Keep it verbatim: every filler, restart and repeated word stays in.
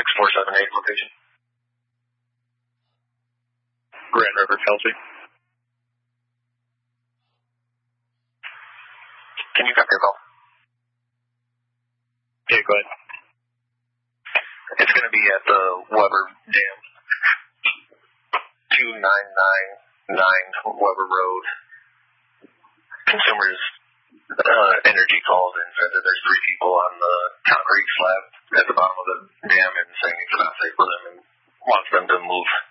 six four seven eight location. Grand River, Kelsey. Can you copy your call? Yeah, go ahead. It's going to be at the Weber Dam. two nine nine nine Weber Road. Consumers uh, Energy called and said that there's three people on the concrete slab at the bottom of the dam and saying it's not safe for them and wants them to move.